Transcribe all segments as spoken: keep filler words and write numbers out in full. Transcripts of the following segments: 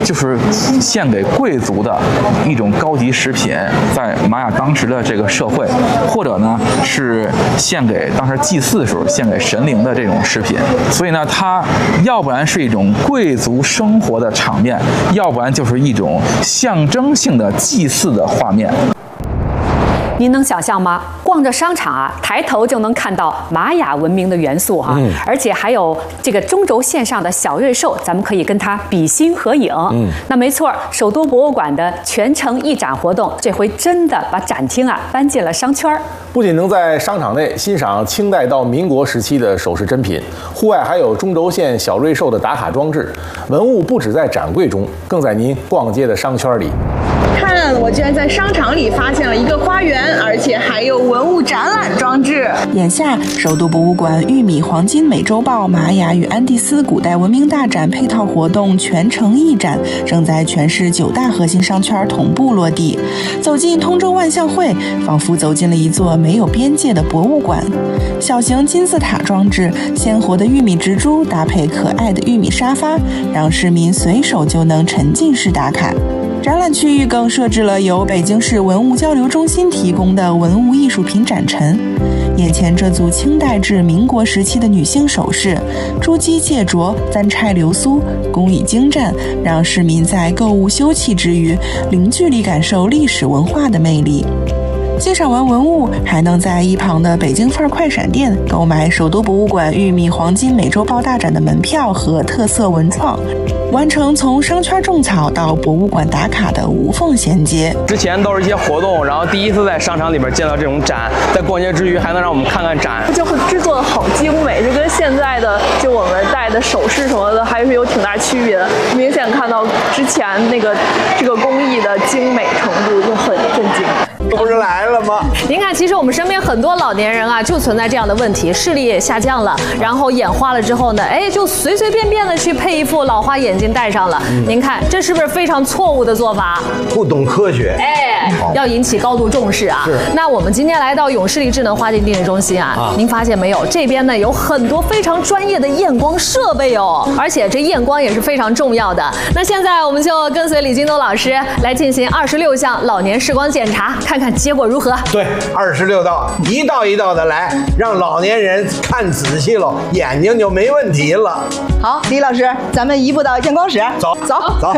就是献给贵族的一种高级食品，在玛雅当时的这个社会，或者呢是献给当时祭祀的时候献给神灵的这种食品。所以呢，它要不然是一种贵族生活的场面，要不然就是一种象征性的祭祀的画面。 您能想象吗？逛着商场啊，抬头就能看到玛雅文明的元素哈、啊嗯，而且还有这个中轴线上的小瑞兽，咱们可以跟它比心合影。嗯，那没错，首都博物馆的全程一展活动，这回真的把展厅啊搬进了商圈。 不仅能在商场内欣赏清代到民国时期的首饰珍品，户外还有中轴线小瑞兽的打卡装置。文物不止在展柜中，更在您逛街的商圈里。 看，我居然在商场里发现了一个花园，而且还有文物展览装置。 眼下，首都博物馆玉米黄金美洲豹玛雅与安第斯古代文明大展配套活动全程一展，正在全市九大核心商圈同步落地。走进通州万象汇，仿佛走进了一座没有边界的博物馆。小型金字塔装置，鲜活的玉米植株搭配可爱的玉米沙发，让市民随手就能沉浸式打卡。展览区域更设置了由北京市文物交流中心提供的文物艺术品展陈。眼前这组清代至民国时期的女性首饰，珠玑戒镯、簪钗流苏，工艺精湛，让市民在购物休憩之余，零距离感受历史文化的魅力。欣赏完文物，还能在一旁的北京范儿快闪店购买首都博物馆玉米黄金美洲豹大展的门票和特色文创，完成从商圈种草到博物馆打卡的无缝衔接。 之前都是一些活动，然后第一次在商场里边见到这种展，在逛街之余还能让我们看看展， 就会制作的好精美，就跟现在的就我们戴的首饰什么的还是有挺大区别的。明显看到之前那个这个工艺的精美程度就很震惊。 这不是来了吗？ 您看，其实我们身边很多老年人啊，就存在这样的问题，视力也下降了，然后眼花了之后呢，哎，就随随便便的去配一副老花眼镜戴上了。嗯、您看，这是不是非常错误的做法？ 不懂科学， 哎，要引起高度重视啊！那我们今天来到永视力智能花镜定位中心啊，啊您发现没有？这边呢有很多非常专业的验光设备哦，而且这验光也是非常重要的。那现在我们就跟随李金东老师来进行二十六项老年视光检查，看看结果如何？ 对，二十六道，一道一道的来，让老年人看仔细了，眼睛就没问题了。 好，李老师，咱们移步到验光室， 走走走。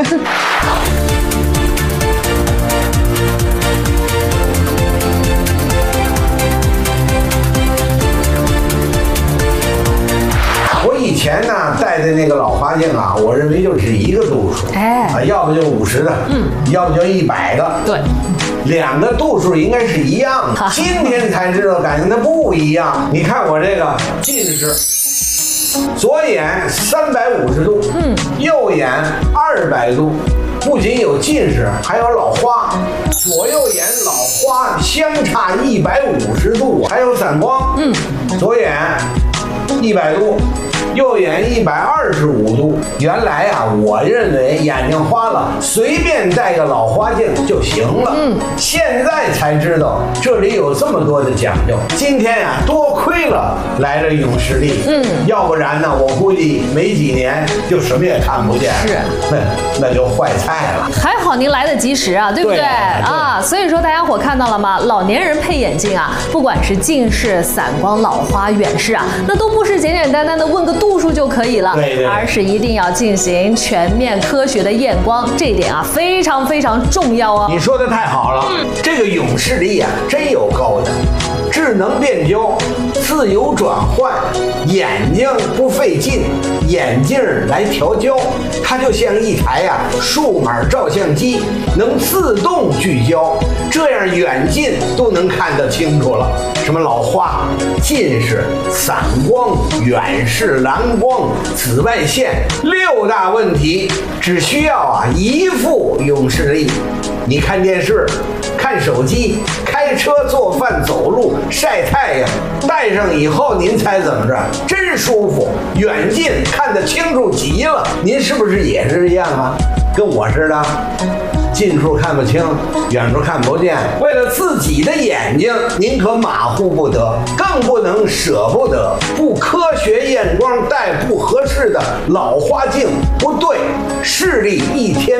我以前呢戴的那个老花镜啊，我认为就只一个度数，哎，啊，要不就五十的，嗯，要不就一百个， 对， 两个度数应该是一样的。今天才知道，感觉它不一样。你看我这个近视，左眼三百五十度，嗯，右眼二百度，不仅有近视，还有老花。左右眼老花相差一百五十度，还有散光，嗯，左眼一百度。右眼一百二十五度，原来啊，我认为眼睛花了，随便戴个老花镜就行了。嗯，现在才知道这里有这么多的讲究。今天呀、啊，多亏了来了永视力，嗯，要不然呢，我估计没几年就什么也看不见。是，那那就坏菜了。 还好您来得及时啊，对不对？对啊，所以说大家伙看到了吗？老年人配眼镜啊，不管是近视、散光、老花、远视啊，那都不是简简单单的问个度数就可以了， 对对， 而是一定要进行全面科学的验光，这一点啊非常非常重要哦。 你说的太好了，嗯、这个永视力啊真有高的，智能变焦，自由转换，眼睛不费劲，眼镜来调焦，它就像一台呀、啊、数码照相机，能自动聚焦，这样远近都能看得清楚了。什么老花、近视、散光、远视、蓝光、紫外线六大问题，只需要啊一副永视力。你看电视、看手机、开车、做饭、走路、晒太阳，戴上以后您猜怎么着？真舒服，远近看得清楚极了。您是不是也是一样啊？跟我似的，近处看不清，远处看不见。为了自己的眼睛，您可马虎不得，更不能舍不得。不科学验光戴不合适的老花镜，不对，视力一天